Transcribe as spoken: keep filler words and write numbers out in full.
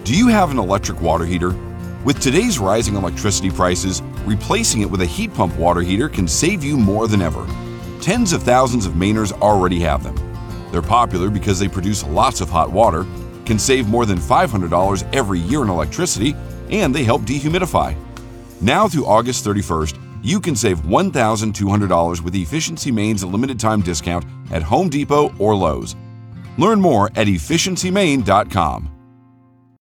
Do you have an electric water heater? With today's rising electricity prices, replacing it with a heat pump water heater can save you more than ever. Tens of thousands of Mainers already have them. They're popular because they produce lots of hot water, can save more than five hundred dollars every year in electricity, and they help dehumidify. Now through August thirty-first, you can save one thousand two hundred dollars with Efficiency Maine's limited time discount at Home Depot or Lowe's. Learn more at efficiency maine dot com.